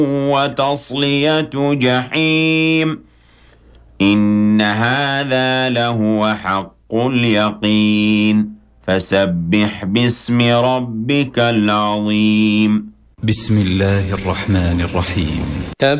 وتصلية جحيم إن هذا لهو حق اليقين فسبح باسم ربك العظيم بسم الله الرحمن الرحيم.